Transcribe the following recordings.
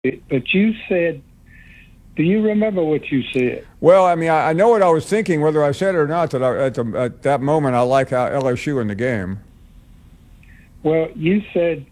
but you said, do you remember what you said? Well, I mean, I know what I was thinking, whether I said it or not. That at that moment, I like how LSU in the game. Well, you said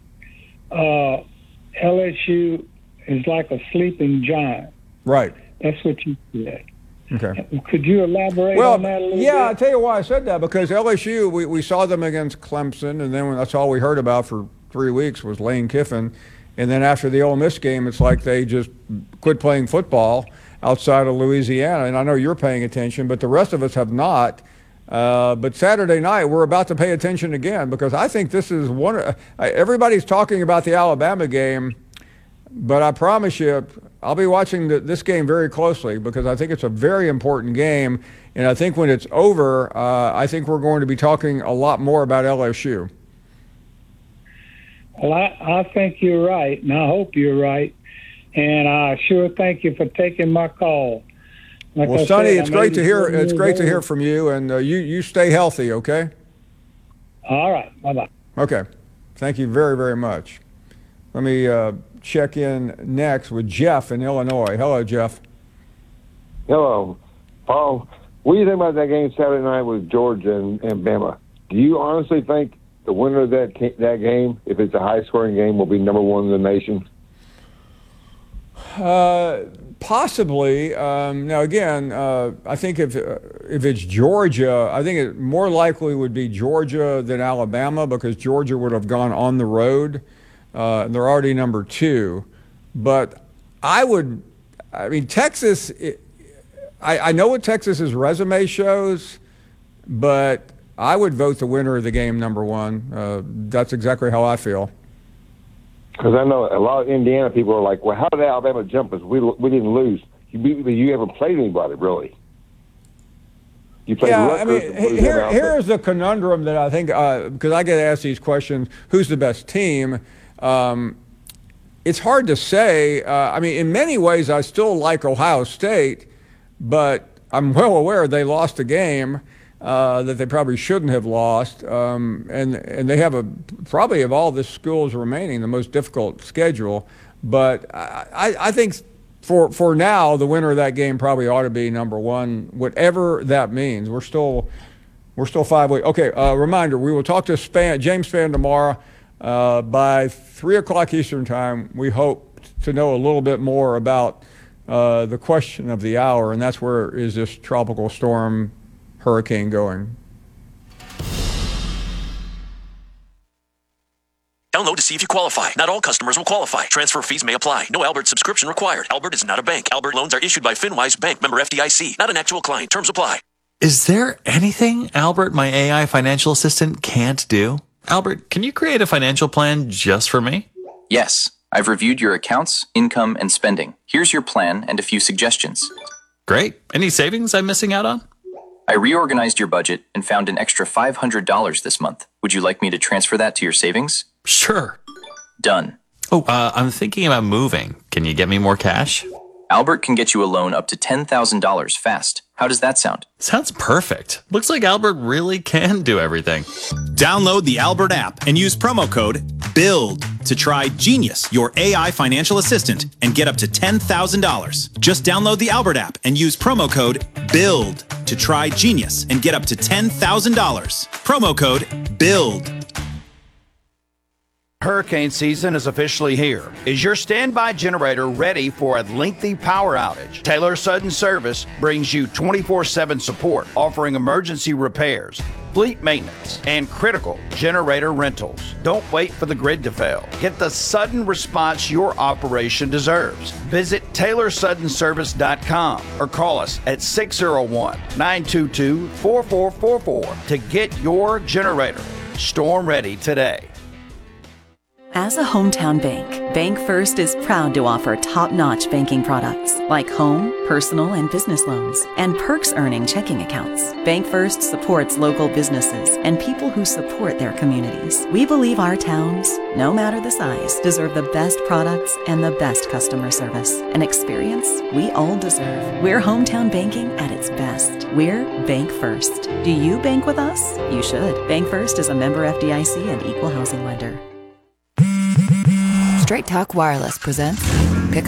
LSU is like a sleeping giant. Right. That's what you said. Okay. Could you elaborate on that a little bit? Yeah, I'll tell you why I said that, because LSU, we saw them against Clemson, and then that's all we heard about for 3 weeks was Lane Kiffin. And then after the Ole Miss game, it's like they just quit playing football outside of Louisiana. And I know you're paying attention, but the rest of us have not. But Saturday night, we're about to pay attention again, because I think this is everybody's talking about the Alabama game, but I promise you, I'll be watching this game very closely, because I think it's a very important game. And I think when it's over, I think we're going to be talking a lot more about LSU. Well, I think you're right, and I hope you're right. And I sure thank you for taking my call. Well, Sonny, it's great to hear. It's great to hear from you, and you stay healthy, okay? All right, bye-bye. Okay, thank you very, very much. Let me check in next with Jeff in Illinois. Hello, Jeff. Hello, Paul. What do you think about that game Saturday night with Georgia and Bama? Do you honestly think the winner of that game, if it's a high-scoring game, will be number one in the nation? Possibly. Now, again, I think if it's Georgia, I think it more likely would be Georgia than Alabama, because Georgia would have gone on the road. They're already number 2. But Texas, I know what Texas's resume shows, but I would vote the winner of the game number 1. That's exactly how I feel. Because I know a lot of Indiana people are like, well, how did Alabama jump us? We didn't lose. You haven't played anybody, really. You played Rutgers. Here's the conundrum that I think, because I get asked these questions, who's the best team? It's hard to say. In many ways, I still like Ohio State, but I'm well aware they lost a game that they probably shouldn't have lost, and they have probably of all the schools remaining the most difficult schedule. But I think for now the winner of that game probably ought to be number 1, whatever that means. We're still 5 weeks. Okay, reminder: we will talk to James Spann tomorrow by 3:00 Eastern time. We hope to know a little bit more about the question of the hour, and that's where is this tropical storm hurricane going. Download to see if you qualify. Not all customers will qualify. Transfer fees may apply. No Albert subscription required. Albert is not a bank. Albert loans are issued by FinWise Bank, member FDIC. Not an actual client. Terms apply. Is there anything Albert, my AI financial assistant, can't do? Albert, can you create a financial plan just for me? Yes. I've reviewed your accounts, income, and spending. Here's your plan and a few suggestions. Great. Any savings I'm missing out on? I reorganized your budget and found an extra $500 this month. Would you like me to transfer that to your savings? Sure. Done. Oh, I'm thinking about moving. Can you get me more cash? Albert can get you a loan up to $10,000 fast. How does that sound? Sounds perfect. Looks like Albert really can do everything. Download the Albert app and use promo code BUILD to try Genius, your AI financial assistant, and get up to $10,000. Just download the Albert app and use promo code BUILD to try Genius and get up to $10,000. Promo code BUILD. Hurricane season is officially here. Is your standby generator ready for a lengthy power outage? Taylor Sudden Service brings you 24/7 support, offering emergency repairs, fleet maintenance, and critical generator rentals. Don't wait for the grid to fail. Get the sudden response your operation deserves. Visit TaylorSuddenService.com or call us at 601-922-4444 to get your generator storm ready today. As a hometown bank, BankFirst is proud to offer top-notch banking products like home, personal, and business loans, and perks-earning checking accounts. BankFirst supports local businesses and people who support their communities. We believe our towns, no matter the size, deserve the best products and the best customer service, an experience we all deserve. We're hometown banking at its best. We're BankFirst. Do you bank with us? You should. BankFirst is a member FDIC and equal housing lender. Straight Talk Wireless presents